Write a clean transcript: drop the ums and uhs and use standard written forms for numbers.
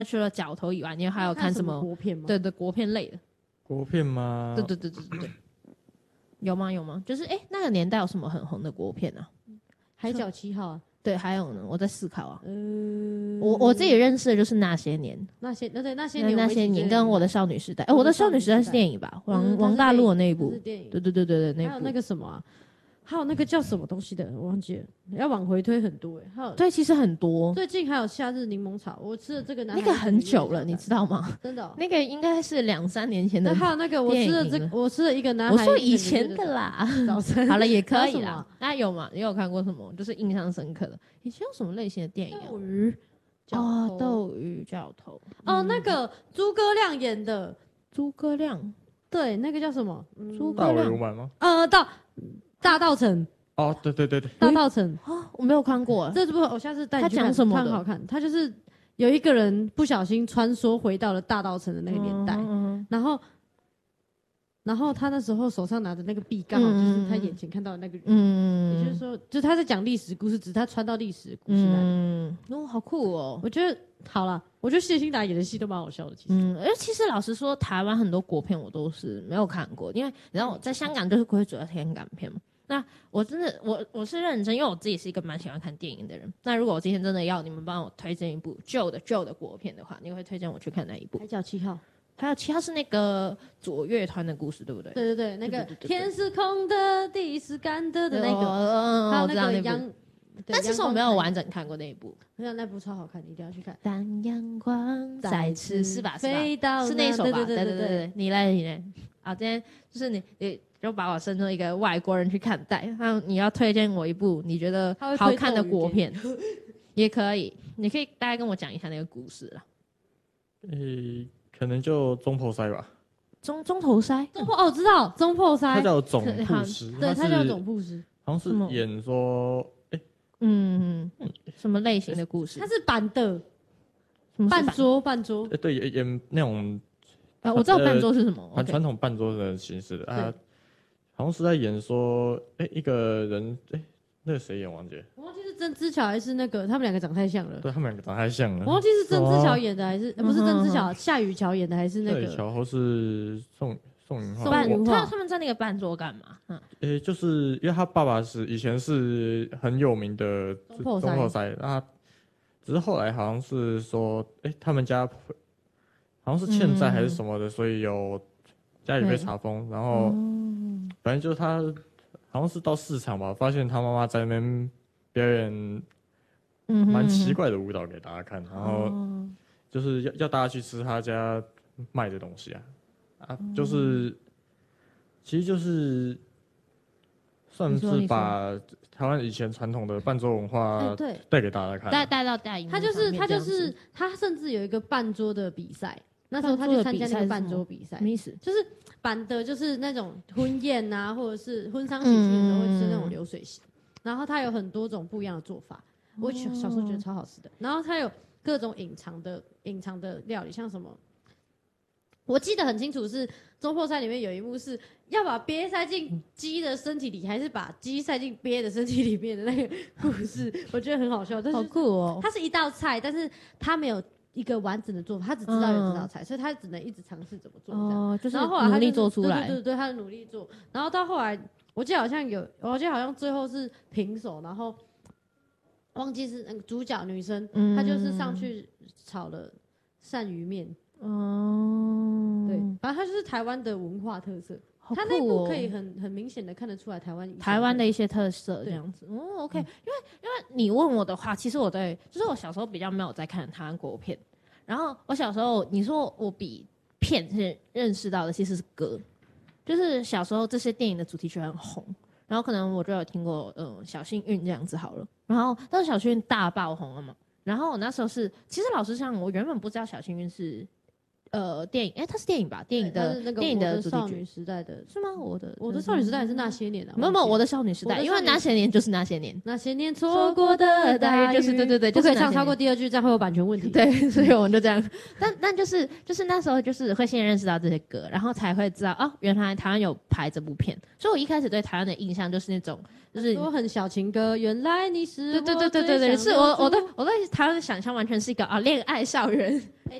除了角头以外，你还有看什么国片吗？ 对对，国片类的。 国片吗？ 对，有吗？就是那个年代有什么很红的国片啊？ 海角七号啊。 对，还有呢，我在思考啊。我自己认识的就是那些年， 那些年跟我的少女时代。我的少女时代是电影吧？王大陆的那一部。对，那一部。 还有那个什么啊？还有那个叫什么东西的，我忘记了，要往回推很多还有对，其实很多。 最近还有夏日柠檬草，我吃的这个那个很久了，你知道吗？ 真的、 那个应该是2-3年前的。 还有那个我吃了一个男孩， 我说以前的啦。 早餐好了，也可以啦。那有吗？你有看过什么？就是印象深刻的？以前有什么类型的电影？ 斗鱼。 斗鱼角头。 那个诸葛亮演的。 诸葛亮。 对，那个叫什么？ 诸葛亮吗？ 大稻埕。 哦，对， 大稻埕我没有看过。 这部我下次带你去看。 他讲什么的？ 很好看。他就是有一个人不小心穿梭回到了大稻埕的那个年代，然后他那时候手上拿的那个币，刚好就是他眼前看到的那个人。也就是说，就是他在讲历史故事，只是他穿到历史故事那里。 好酷哦！ 我觉得好了，我觉得谢欣达演的戏都蛮好笑的。其实， 其实老实说，台湾很多国片我都是没有看过，因为你知道我在香港就是会主要看港片嘛。那我真的我是认真，因为我自己是一个蛮喜欢看电影的人。那如果我今天真的要你们帮我推荐一部旧的国片的话，你会推荐我去看哪一部？ 海角七号。 还有其他是那个左乐团的故事，对不对？ 对，那个天是空的，地是干的那个，还有那个杨。 但其实我没有完整看过那一部。 那部超好看，你一定要去看。 当阳光再次是吧？ 飞到是那首吧？ 对， 你嘞。好，今天就是你就把我视作一个外国人去看待。那你要推荐我一部你觉得好看的国片，也可以，你可以大概跟我讲一下那个故事啦。 可能就中破塞吧。 中头塞？ 我知道中破塞。 他叫总铺师。 对，他叫总铺师。 好像是演说， 什么类型的故事？ 他是板的。半桌。 对，演那种。 我知道半桌是什么。 传统半桌的形式的。好像是在演说，一个人，那个谁演忘记了？ 我忘记是曾之乔还是那个，他们两个长太像了。 对，他们两个长太像了。 我忘记是曾之乔演的还是不是曾之乔，夏雨乔演的还是那个？ 夏雨乔或是宋云浩。他们在那个半桌干嘛？ 就是因为他爸爸以前是很有名的中破塞，那只是后来好像是说，他们家好像是欠债还是什么的，所以家里被查封，然后反正就是他好像是到市场吧，发现他妈妈在那边表演蛮奇怪的舞蹈给大家看，然后就是要大家去吃他家卖的东西就是其实就是算是把台湾以前传统的伴奏文化带给大家看， 带到大荧幕。 他甚至有一个半桌的比赛。那时候他去参加那个半桌比赛， 什么意思？ 就是板的，就是那种婚宴啊，或者是婚丧喜庆的时候会吃那种流水席，然后它有很多种不一样的做法。我小时候觉得超好吃的。然后它有各种隐藏的料理，像什么，我记得很清楚是中破塞里面有一幕是要把鳖塞进鸡的身体里，还是把鸡塞进鳖的身体里面的那个故事，我觉得很好笑。 好酷哦！ 它是一道菜，但是它没有一个完整的做法，他只知道有这道菜，所以他只能一直尝试怎么做。 就是然后后来他努力做出来。 对，他努力做。然后到后来，我记得好像最后是平手，然后忘记是那个主角女生，她就是上去炒了鳝鱼面。对，反正它就是台湾的文化特色。他那部可以很明显的看得出来台湾的一些特色这样子。OK，因为你问我的话，其实就是我小时候比较没有在看台湾国片，然后我小时候你说我比片是认识到的其实是歌，就是小时候这些电影的主题曲很红，然后可能我就有听过小幸运这样子好了，然后但是小幸运大爆红了嘛，然后我那时候其实老实讲我原本不知道小幸运是电影，它是电影吧？电影的那个电影的我的少主题曲女时代的是吗？我的少女时代是那些年的， 没有我的少女时代，因为那些年就是那些年， 那些年错过的大雨， 就是对， 不可以唱超过第二句，这样会有版权问题。 对，所以我们就这样。但就是那时候就是会先认识到这些歌，然后才会知道哦，原来台湾有拍这部片。所以我一开始对台湾的印象就是那种。就是都很小情歌，原来你是对，是我对台湾的想象完全是一个恋爱校园。